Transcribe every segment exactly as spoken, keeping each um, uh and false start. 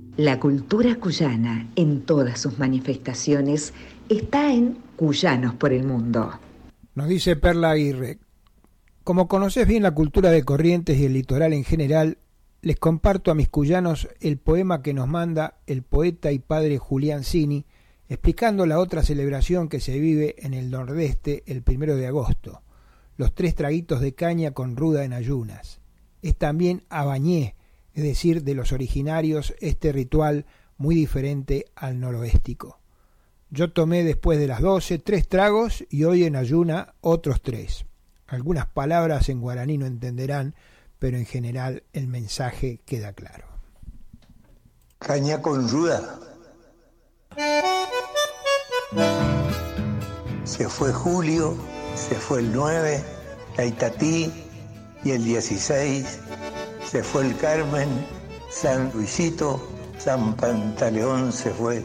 La cultura cuyana, en todas sus manifestaciones, está en Cuyanos por el Mundo. Nos dice Perla Aguirre: como conocés bien la cultura de Corrientes y el litoral en general, les comparto a mis cuyanos el poema que nos manda el poeta y padre Julián Cini, explicando la otra celebración que se vive en el nordeste el primero de agosto, los tres traguitos de caña con ruda en ayunas. Es también abañé, es decir, de los originarios, este ritual muy diferente al noroéstico. Yo tomé después de las doce tres tragos y hoy en ayuna otros tres. Algunas palabras en guaraní no entenderán, pero en general el mensaje queda claro. Caña con ruda. Se fue julio, se fue el nueve, la Itatí, y el dieciséis se fue el Carmen, San Luisito, San Pantaleón se fue.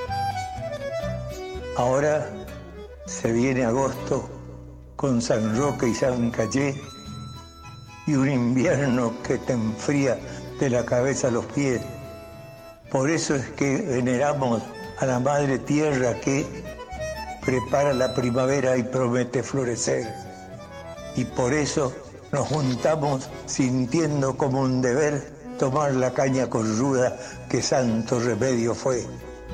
Ahora se viene agosto con San Roque y San Cayé y un invierno que te enfría de la cabeza a los pies. Por eso es que veneramos a la Madre Tierra que prepara la primavera y promete florecer. Y por eso nos juntamos sintiendo como un deber tomar la caña con ruda que santo remedio fue.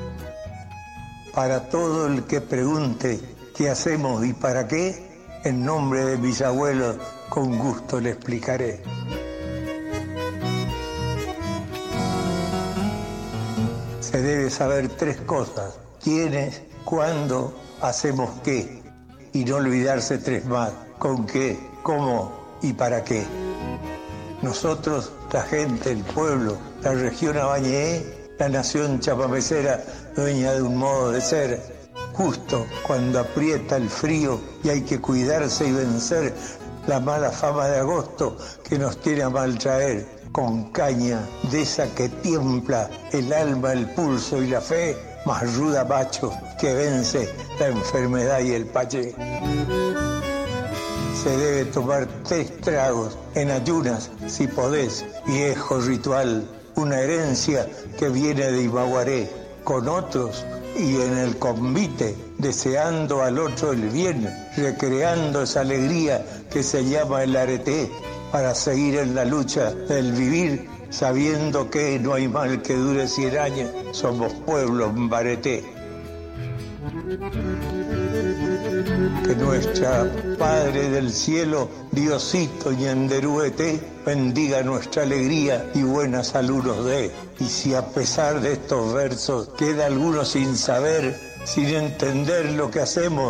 Para todo el que pregunte qué hacemos y para qué, en nombre de mis abuelos, con gusto le explicaré. Se debe saber tres cosas: quiénes, cuándo, hacemos qué, y no olvidarse tres más: con qué, cómo y para qué. Nosotros, la gente, el pueblo, la región Abañé, la nación chapamecera, dueña de un modo de ser, justo cuando aprieta el frío y hay que cuidarse y vencer la mala fama de agosto que nos tiene a mal traer, con caña de esa que tiembla el alma, el pulso y la fe, más ruda macho que vence la enfermedad y el payé. Se debe tomar tres tragos en ayunas, si podés, viejo ritual, una herencia que viene de Ibaguaré, con otros y en el convite, deseando al otro el bien, recreando esa alegría que se llama el areté, para seguir en la lucha del vivir, sabiendo que no hay mal que dure cien años, somos pueblo mbareté. Que nuestra Padre del Cielo, Diosito Ñanderuete, bendiga nuestra alegría y buena salud nos dé. Y si a pesar de estos versos queda alguno sin saber, sin entender lo que hacemos,